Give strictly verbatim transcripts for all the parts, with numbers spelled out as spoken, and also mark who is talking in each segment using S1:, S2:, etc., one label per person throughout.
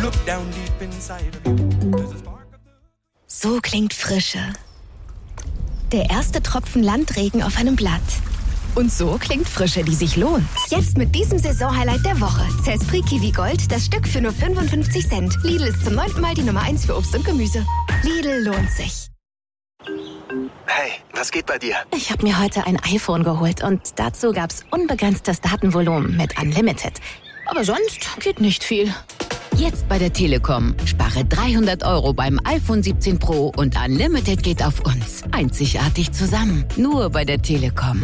S1: So klingt Frische. Der erste Tropfen Landregen auf einem Blatt. Und so klingt Frische, die sich lohnt. Jetzt mit diesem Saisonhighlight der Woche. Zespri Kiwi Gold, das Stück für nur fünfundfünfzig Cent. Lidl ist zum neunten Mal die Nummer eins für Obst und Gemüse. Lidl lohnt sich.
S2: Hey, was geht bei dir?
S1: Ich habe mir heute ein iPhone geholt und dazu gab's unbegrenztes Datenvolumen mit Unlimited. Aber sonst geht nicht viel.
S3: Jetzt bei der Telekom. Spare dreihundert Euro beim iPhone siebzehn Pro und Unlimited geht auf uns. Einzigartig zusammen. Nur bei der Telekom.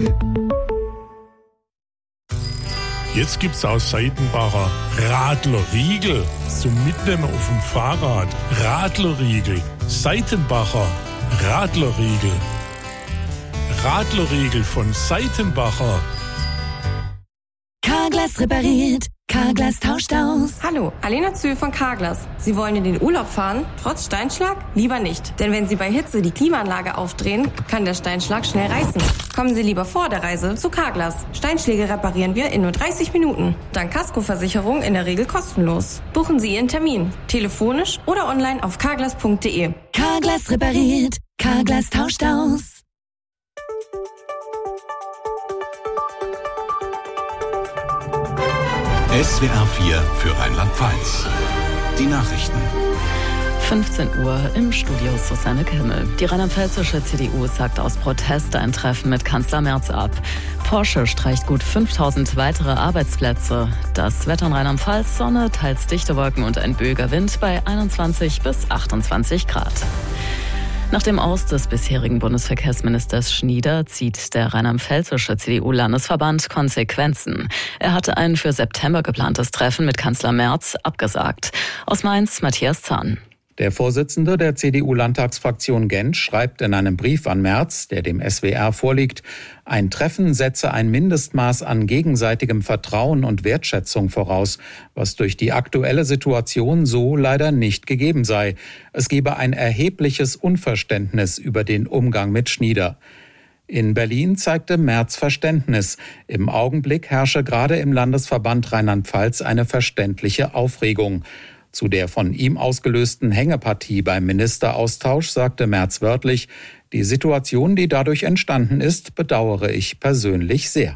S4: Jetzt gibt's aus Seitenbacher Radlerriegel zum Mitnehmen auf dem Fahrrad. Radlerriegel. Seitenbacher Radlerriegel. Radlerriegel von Seitenbacher.
S1: Carglass repariert. Carglass tauscht aus.
S5: Hallo, Alena Zühl von Carglass. Sie wollen in den Urlaub fahren, trotz Steinschlag? Lieber nicht. Denn wenn Sie bei Hitze die Klimaanlage aufdrehen, kann der Steinschlag schnell reißen. Kommen Sie lieber vor der Reise zu Carglass. Steinschläge reparieren wir in nur dreißig Minuten. Dank Kaskoversicherung in der Regel kostenlos. Buchen Sie Ihren Termin. Telefonisch oder online auf carglass punkt de.
S1: Carglass repariert. Carglass tauscht aus.
S6: S W R vier für Rheinland-Pfalz. Die Nachrichten.
S7: fünfzehn Uhr im Studio Susanne Kimmel. Die rheinland-pfälzische C D U sagt aus Protest ein Treffen mit Kanzler Merz ab. Porsche streicht gut fünftausend weitere Arbeitsplätze. Das Wetter in Rheinland-Pfalz: Sonne, teils dichte Wolken und ein böiger Wind bei einundzwanzig bis achtundzwanzig Grad. Nach dem Aus des bisherigen Bundesverkehrsministers Schnieder zieht der rheinland-pfälzische C D U-Landesverband Konsequenzen. Er hatte ein für September geplantes Treffen mit Kanzler Merz abgesagt. Aus Mainz Matthias Zahn.
S8: Der Vorsitzende der C D U-Landtagsfraktion Gent schreibt in einem Brief an Merz, der dem S W R vorliegt, ein Treffen setze ein Mindestmaß an gegenseitigem Vertrauen und Wertschätzung voraus, was durch die aktuelle Situation so leider nicht gegeben sei. Es gebe ein erhebliches Unverständnis über den Umgang mit Schnieder. In Berlin zeigte Merz Verständnis. Im Augenblick herrsche gerade im Landesverband Rheinland-Pfalz eine verständliche Aufregung. Zu der von ihm ausgelösten Hängepartie beim Ministeraustausch sagte Merz wörtlich: Die Situation, die dadurch entstanden ist, bedauere ich persönlich sehr.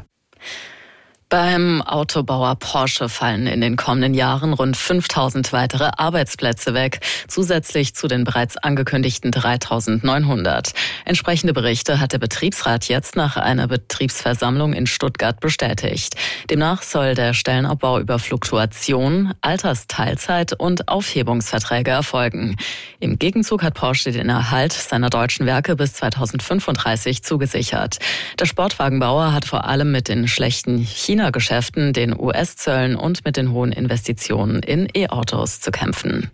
S7: Beim Autobauer Porsche fallen in den kommenden Jahren rund fünftausend weitere Arbeitsplätze weg, zusätzlich zu den bereits angekündigten dreitausendneunhundert. Entsprechende Berichte hat der Betriebsrat jetzt nach einer Betriebsversammlung in Stuttgart bestätigt. Demnach soll der Stellenabbau über Fluktuation, Altersteilzeit und Aufhebungsverträge erfolgen. Im Gegenzug hat Porsche den Erhalt seiner deutschen Werke bis zweitausendfünfunddreißig zugesichert. Der Sportwagenbauer hat vor allem mit den schlechten China Geschäften, den U S-Zöllen und mit den hohen Investitionen in E-Autos zu kämpfen.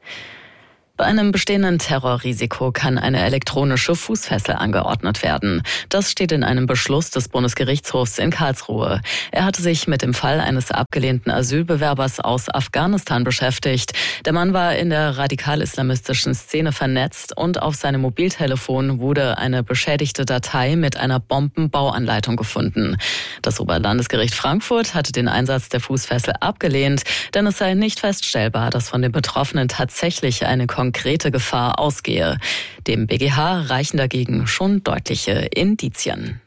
S7: Bei einem bestehenden Terrorrisiko kann eine elektronische Fußfessel angeordnet werden. Das steht in einem Beschluss des Bundesgerichtshofs in Karlsruhe. Er hatte sich mit dem Fall eines abgelehnten Asylbewerbers aus Afghanistan beschäftigt. Der Mann war in der radikal-islamistischen Szene vernetzt und auf seinem Mobiltelefon wurde eine beschädigte Datei mit einer Bombenbauanleitung gefunden. Das Oberlandesgericht Frankfurt hatte den Einsatz der Fußfessel abgelehnt, denn es sei nicht feststellbar, dass von den Betroffenen tatsächlich eine konkrete Gefahr ausgehe. Dem B G H reichen dagegen schon deutliche Indizien.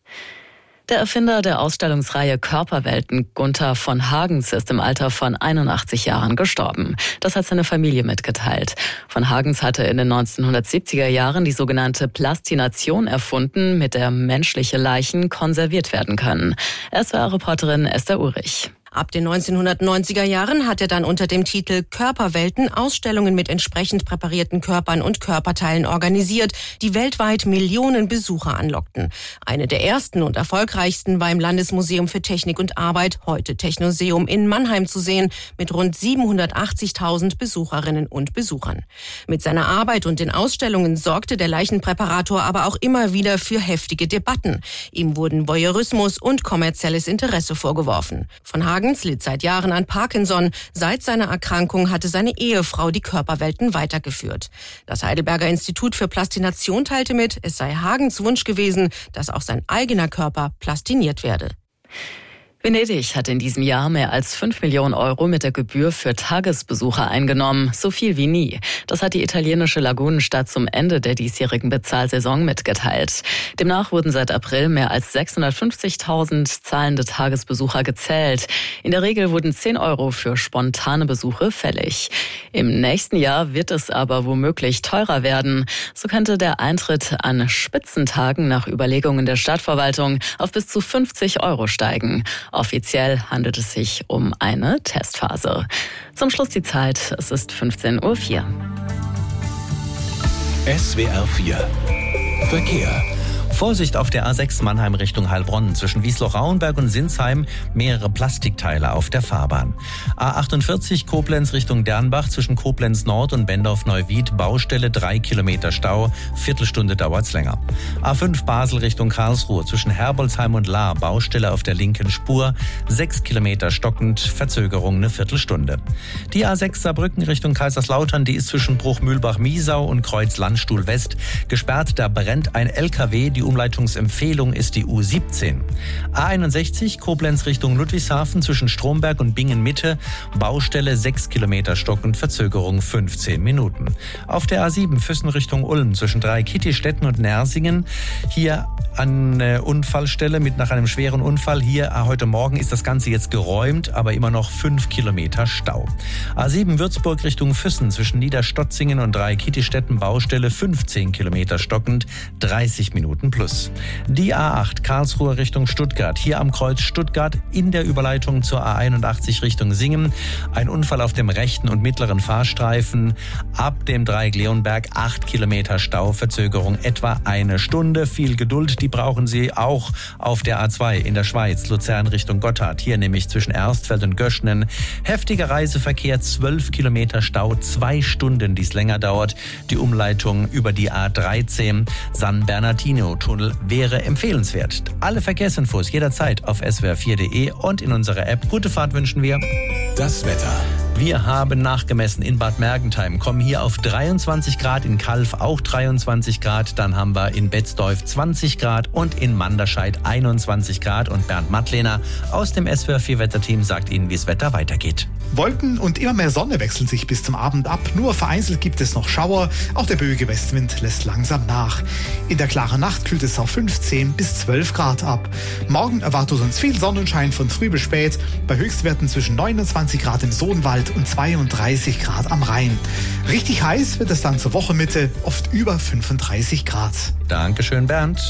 S7: Der Erfinder der Ausstellungsreihe Körperwelten, Gunther von Hagens, ist im Alter von einundachtzig Jahren gestorben. Das hat seine Familie mitgeteilt. Von Hagens hatte in den neunzehnhundertsiebziger Jahren die sogenannte Plastination erfunden, mit der menschliche Leichen konserviert werden können. S W R-Reporterin Esther Ulrich.
S9: Ab den neunzehnhundertneunziger Jahren hat er dann unter dem Titel Körperwelten Ausstellungen mit entsprechend präparierten Körpern und Körperteilen organisiert, die weltweit Millionen Besucher anlockten. Eine der ersten und erfolgreichsten war im Landesmuseum für Technik und Arbeit, heute Technoseum in Mannheim zu sehen, mit rund siebenhundertachtzigtausend Besucherinnen und Besuchern. Mit seiner Arbeit und den Ausstellungen sorgte der Leichenpräparator aber auch immer wieder für heftige Debatten. Ihm wurden Voyeurismus und kommerzielles Interesse vorgeworfen. Von Hagens litt seit Jahren an Parkinson. Seit seiner Erkrankung hatte seine Ehefrau die Körperwelten weitergeführt. Das Heidelberger Institut für Plastination teilte mit, es sei Hagens Wunsch gewesen, dass auch sein eigener Körper plastiniert werde.
S7: Venedig hat in diesem Jahr mehr als fünf Millionen Euro mit der Gebühr für Tagesbesucher eingenommen. So viel wie nie. Das hat die italienische Lagunenstadt zum Ende der diesjährigen Bezahlsaison mitgeteilt. Demnach wurden seit April mehr als sechshundertfünfzigtausend zahlende Tagesbesucher gezählt. In der Regel wurden zehn Euro für spontane Besuche fällig. Im nächsten Jahr wird es aber womöglich teurer werden. So könnte der Eintritt an Spitzentagen nach Überlegungen der Stadtverwaltung auf bis zu fünfzig Euro steigen. Offiziell handelt es sich um eine Testphase. Zum Schluss die Zeit, es ist fünfzehn Uhr vier.
S6: S W R vier Verkehr.
S10: Vorsicht auf der A sechs Mannheim Richtung Heilbronn. Zwischen Wiesloch-Rauenberg und Sinsheim mehrere Plastikteile auf der Fahrbahn. A achtundvierzig Koblenz Richtung Dernbach zwischen Koblenz Nord und Bendorf-Neuwied. Baustelle, drei Kilometer Stau. Viertelstunde dauert's länger. A fünf Basel Richtung Karlsruhe zwischen Herbolzheim und Lahr. Baustelle auf der linken Spur. Sechs Kilometer stockend. Verzögerung eine Viertelstunde. Die A sechs Saarbrücken Richtung Kaiserslautern. Die ist zwischen Bruchmühlbach-Miesau und Kreuz-Landstuhl West gesperrt. Da brennt ein L K W. Die Umleitungsempfehlung ist die U siebzehn. A einundsechzig Koblenz Richtung Ludwigshafen zwischen Stromberg und Bingen-Mitte. Baustelle sechs Kilometer stockend, Verzögerung fünfzehn Minuten. Auf der A sieben Füssen Richtung Ulm zwischen Dreikittistetten und Nersingen. Hier an äh, Unfallstelle mit nach einem schweren Unfall. Hier äh, heute Morgen ist das Ganze jetzt geräumt, aber immer noch fünf Kilometer Stau. A sieben Würzburg Richtung Füssen zwischen Niederstotzingen und Dreikittistetten. Baustelle fünfzehn Kilometer stockend, dreißig Minuten plus. Die A acht Karlsruhe Richtung Stuttgart. Hier am Kreuz Stuttgart in der Überleitung zur A einundachtzig Richtung Singen. Ein Unfall auf dem rechten und mittleren Fahrstreifen. Ab dem Dreieck Leonberg acht Kilometer Stau, Verzögerung etwa eine Stunde. Viel Geduld, die brauchen Sie auch auf der A zwei in der Schweiz. Luzern Richtung Gotthard. Hier nämlich zwischen Erstfeld und Göschnen. Heftiger Reiseverkehr, zwölf Kilometer Stau, zwei Stunden, die es länger dauert. Die Umleitung über die A dreizehn San Bernardino-Tunnel wäre empfehlenswert. Alle Verkehrsinfos jederzeit auf s w r vier punkt de und in unserer App. Gute Fahrt wünschen wir.
S6: Das Wetter.
S10: Wir haben nachgemessen in Bad Mergentheim, kommen hier auf dreiundzwanzig Grad, in Calw auch dreiundzwanzig Grad, dann haben wir in Betzdorf zwanzig Grad und in Manderscheid einundzwanzig Grad. Und Bernd Mattlehner aus dem S W R vier Wetterteam sagt Ihnen, wie das Wetter weitergeht.
S11: Wolken und immer mehr Sonne wechseln sich bis zum Abend ab. Nur vereinzelt gibt es noch Schauer. Auch der böige Westwind lässt langsam nach. In der klaren Nacht kühlt es auf fünfzehn bis zwölf Grad ab. Morgen erwartet uns viel Sonnenschein von früh bis spät. Bei Höchstwerten zwischen neunundzwanzig Grad im Sodenwald und zweiunddreißig Grad am Rhein. Richtig heiß wird es dann zur Wochenmitte, oft über fünfunddreißig Grad.
S10: Dankeschön, Bernd.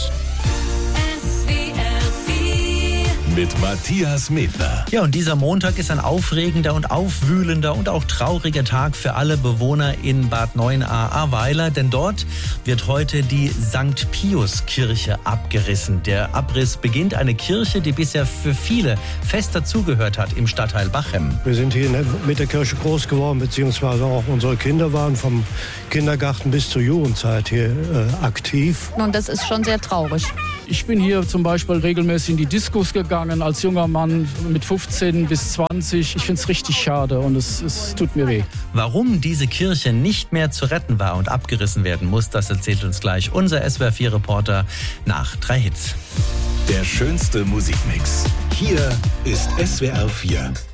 S6: Mit Matthias Medler.
S10: Ja, und dieser Montag ist ein aufregender und aufwühlender und auch trauriger Tag für alle Bewohner in Bad Neuenahr-Ahrweiler, denn dort wird heute die Sankt Pius-Kirche abgerissen. Der Abriss beginnt, eine Kirche, die bisher für viele fest dazugehört hat im Stadtteil Bachem.
S12: Wir sind hier mit der Kirche groß geworden, beziehungsweise auch unsere Kinder waren vom Kindergarten bis zur Jugendzeit hier äh, aktiv.
S13: Und das ist schon sehr traurig.
S14: Ich bin hier zum Beispiel regelmäßig in die Diskos gegangen, als junger Mann mit fünfzehn bis zwanzig. Ich finde es richtig schade und es, es tut mir weh.
S10: Warum diese Kirche nicht mehr zu retten war und abgerissen werden muss, das erzählt uns gleich unser S W R vier Reporter nach drei Hits.
S6: Der schönste Musikmix. Hier ist S W R vier